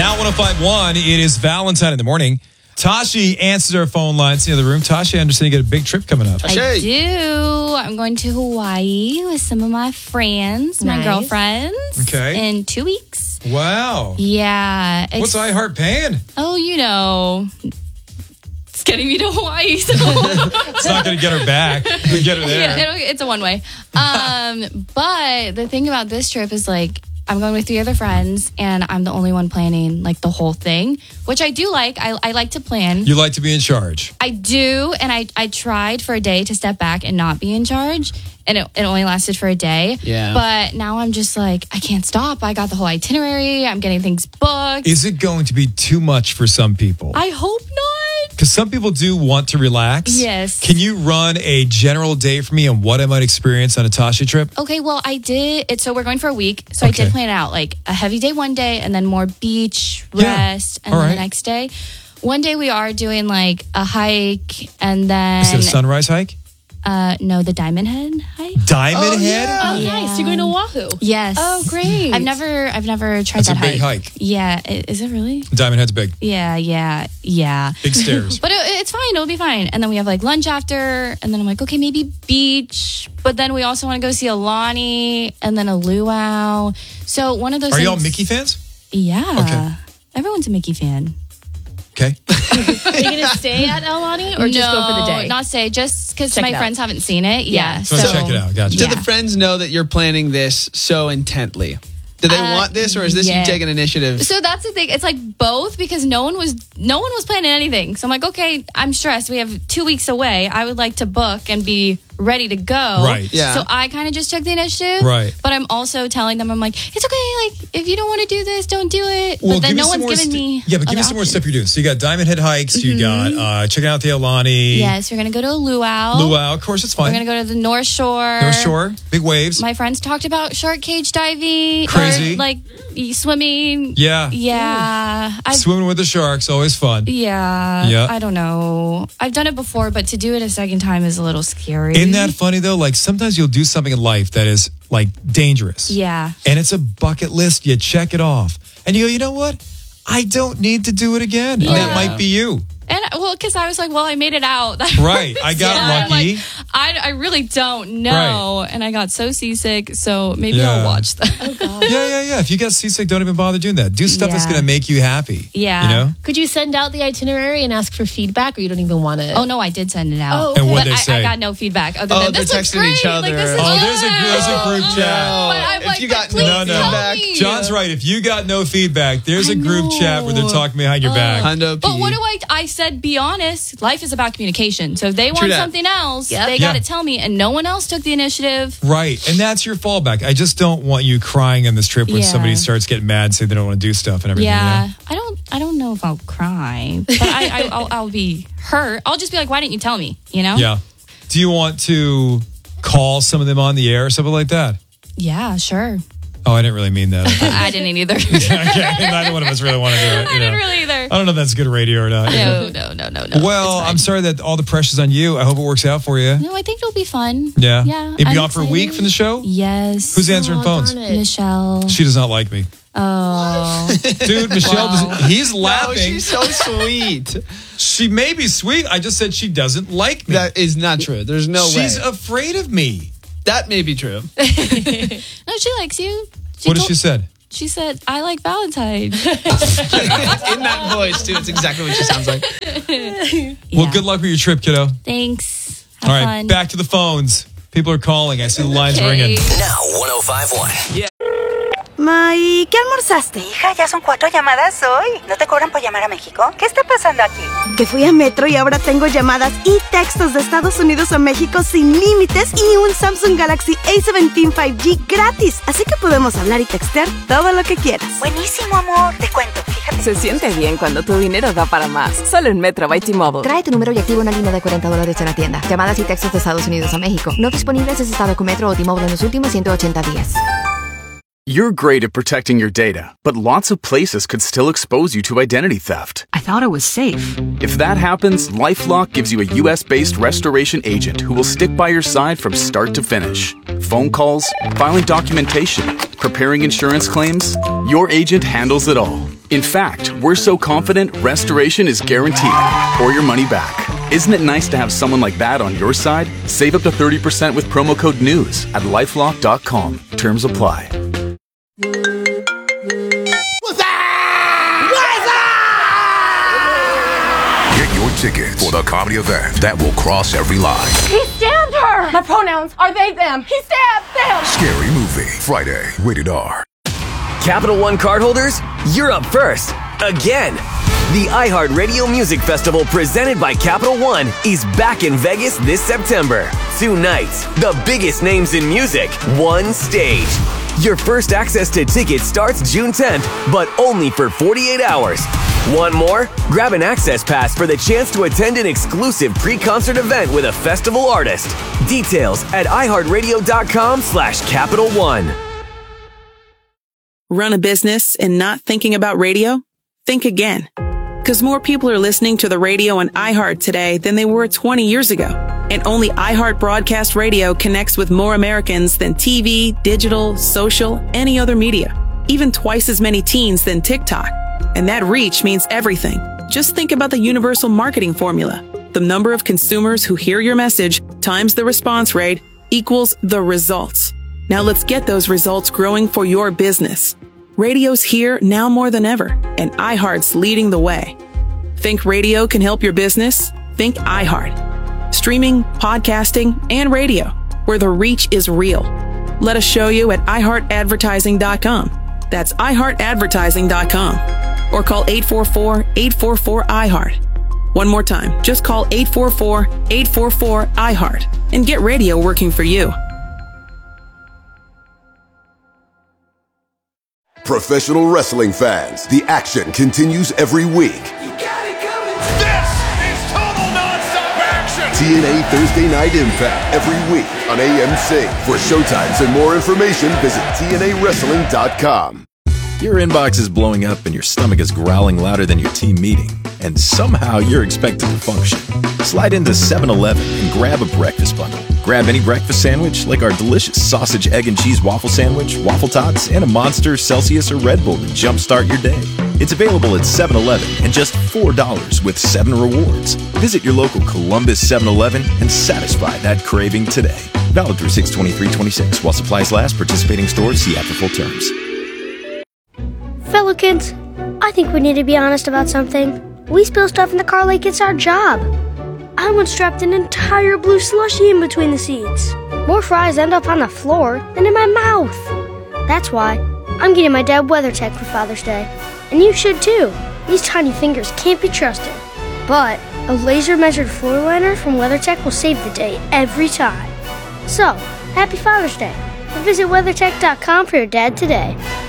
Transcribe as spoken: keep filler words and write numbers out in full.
Now one oh five point one, it is Valentine in the morning. Tashi answers our phone lines in the other room. Tashi, I understand you got a big trip coming up. I do. I'm going to Hawaii with some of my friends, Nice. my girlfriends. Okay. In two weeks. Wow. Yeah. It's, What's iHeart paying? Oh, you know, it's getting me to Hawaii. So. It's not going to get her back. We get her there. Yeah, it'll, it's a one way. Um, but the thing about this trip is like, I'm going with three other friends, and I'm the only one planning like the whole thing, which I do like. I, I like to plan. You like to be in charge. I do, and I, I tried for a day to step back and not be in charge, and it, it only lasted for a day. Yeah. But now I'm just like, I can't stop. I got the whole itinerary. I'm getting things booked. Is it going to be too much for some people? I hope not. Because some people do want to relax. Yes. Can you run a general day for me on what I might experience on a Tashi trip? Okay, well, I did it. So we're going for a week. So Okay. I did plan it out like a heavy day one day, and then more beach, Yeah. rest, and All then right. the next day. One day we are doing like a hike, and then Is it a sunrise hike? uh no, the Diamond Head hike. Diamond Head? Oh, Yeah. nice. You're going to Oahu. Yes. Oh, great. I've never, I've never tried That's a that big hike. hike. Yeah, I- is it really? Diamond Head's big. Yeah, yeah, yeah. Big stairs. But it, it's fine. It'll be fine. And then we have like lunch after, and then I'm like, okay, maybe beach. But then we also want to go see Alani and then a luau. So one of those. Are things, y'all Mickey fans? Yeah. Okay. Everyone's a Mickey fan. Okay. Are you going to stay at Elani or just go for the day? Not stay, just because Check my it out. friends haven't seen it. Yeah. Yeah. So, So, check it out. Gotcha. Do Yeah. the friends know that you're planning this so intently? Do they Uh, want this, or is this yeah. you taking initiative? So that's the thing. It's like both, because no one was no one was planning anything. So I'm like, okay, I'm stressed. We have two weeks away. I would like to book and be ready to go. Right. Yeah. So I kind of just took the initiative. Right. But I'm also telling them, I'm like, it's okay. Like, if you don't want to do this, don't do it. Well, but then give me no some one's more giving st- me. Yeah, but give me other some more options. stuff you're doing. So you got Diamond Head hikes. You got uh, checking out the Alani. Yes, we're gonna go to a luau. Luau. Of course, it's We're fine. gonna go to the North Shore. North Shore. Big waves. My friends talked about shark cage diving. Crazy. Or like swimming. yeah. Yeah. I've Swimming with the sharks. Always fun. Yeah. Yeah. I don't know. I've done it before, but to do it a second time is a little scary. Isn't that funny though? Like sometimes you'll do something in life that is like dangerous. Yeah. And it's a bucket list. You check it off. And you go, you know what? I don't need to do it again. And that Yeah. might be you. And well, because I was like, well, I made it out. Right. I got I'm lucky. like, I, I really don't know. And I got so seasick. So maybe Yeah. I'll watch that. Oh, God. Yeah, yeah, yeah. If you get seasick, don't even bother doing that. Do stuff that's Yeah. going to make you happy. Yeah. You know? Could you send out the itinerary and ask for feedback, or you don't even want to? Oh, no, I did send it out. Oh, And what'd But they I, say? I got no feedback other Oh, than they're this looks texting great. each other. Like, this is Oh, there's a, good. there's a group chat. But I'm If like, you but got please no, no. tell feedback- me. John's right. If you got no feedback, there's a I group chat where they're know. talking behind your back. Hundo But P. what do I? I said, be honest. Life is about communication. So if they want that. something else, Yep. they Yeah. got to tell me. And no one else took the initiative. Right. And that's your fallback. I just don't want you crying on this trip when Yeah. somebody starts getting mad and say they don't want to do stuff and everything. Yeah, You know? I don't. I don't know if I'll cry, but I, I I'll, I'll be hurt. I'll just be like, why didn't you tell me? You know? Yeah. Do you want to call some of them on the air or something like that? Yeah, sure. Oh, I didn't really mean that. I didn't either. Okay. Neither one of us really want to do it. I You know? didn't really either. I don't know if that's good radio or not. No, no, no, no, no. Well, It's fine. I'm sorry that all the pressure's on you. I hope it works out for you. No, I think it'll be fun. Yeah. Yeah. You'll be I'm gone for a week excited. from the show? Yes. Who's answering Oh, phones? darn it. Michelle? She does not like me. Oh, Dude, Michelle, does, he's Oh, laughing. she's so sweet. She may be sweet. I just said she doesn't like me. That is not true. There's no She's way. afraid of me. that may be true. no, she likes you. She What has told- she said? She said, "I like Valentine." In that voice, too. It's exactly what she sounds like. Well, Yeah. good luck with your trip, kiddo. Thanks. Have All right, fun. back to the phones. People are calling. I see the lines Okay. ringing. Now one oh five point one. Ma, ¿y qué almorzaste? Hija, ya son cuatro llamadas hoy. ¿No te cobran por llamar a México? ¿Qué está pasando aquí? Que fui a Metro y ahora tengo llamadas y textos de Estados Unidos a México sin límites y un Samsung Galaxy A diecisiete cinco G gratis. Así que podemos hablar y textear todo lo que quieras. Buenísimo, amor. Te cuento, fíjate. Se siente bien cuando tu dinero da para más. Solo en Metro by T-Mobile. Trae tu número y activa una línea de cuarenta dólares en la tienda. Llamadas y textos de Estados Unidos a México. No disponibles si estado con Metro o T-Mobile en los últimos ciento ochenta días. You're great at protecting your data, but lots of places could still expose you to identity theft. I thought it was safe. If that happens, LifeLock gives you a U S-based restoration agent who will stick by your side from start to finish. Phone calls, filing documentation, preparing insurance claims, your agent handles it all. In fact, we're so confident restoration is guaranteed or your money back. Isn't it nice to have someone like that on your side? Save up to thirty percent with promo code NEWS at lifelock dot com. Terms apply. Get your tickets for the comedy event that will cross every line. He stabbed her! My pronouns are they, them. He stabbed them! Scary Movie, Friday, rated R. Capital One cardholders, you're up first. Again. The iHeartRadio Music Festival presented by Capital One is back in Vegas this September. Two nights, the biggest names in music, one stage. Your first access to tickets starts June tenth, but only for forty-eight hours. Want more? Grab an access pass for the chance to attend an exclusive pre-concert event with a festival artist. Details at iHeartRadio.com slash Capital One. Run a business and not thinking about radio? Think again. Because more people are listening to the radio on iHeart today than they were twenty years ago. And only iHeart Broadcast Radio connects with more Americans than T V, digital, social, any other media. Even twice as many teens than TikTok. And that reach means everything. Just think about the universal marketing formula. The number of consumers who hear your message times the response rate equals the results. Now let's get those results growing for your business. Radio's here now more than ever, and iHeart's leading the way. Think radio can help your business? Think iHeart. Streaming, podcasting, and radio, where the reach is real. Let us show you at i heart advertising dot com. That's i heart advertising dot com. Or call eight four four, eight four four, I heart. One more time, just call eight four four, eight four four, I heart and get radio working for you. Professional wrestling fans, the action continues every week. You got it coming. This is total nonstop action. T N A Thursday Night Impact every week on A M C. For showtimes and more information, visit T N A wrestling dot com. Your inbox is blowing up and your stomach is growling louder than your team meeting, and somehow you're expected to function. Slide into seven eleven and grab a breakfast bundle. Grab any breakfast sandwich like our delicious sausage, egg, and cheese waffle sandwich, waffle tots, and a Monster, Celsius, or Red Bull to jumpstart your day. It's available at seven eleven and just four dollars with seven rewards. Visit your local Columbus seven eleven and satisfy that craving today. Valid through six twenty-three twenty-six. While supplies last, participating stores see after full terms. Fellow kids, I think we need to be honest about something. We spill stuff in the car like it's our job. I once dropped an entire blue slushie in between the seats. More fries end up on the floor than in my mouth. That's why I'm getting my dad WeatherTech for Father's Day. And you should too. These tiny fingers can't be trusted. But a laser-measured floor liner from WeatherTech will save the day every time. So, happy Father's Day. And visit WeatherTech dot com for your dad today.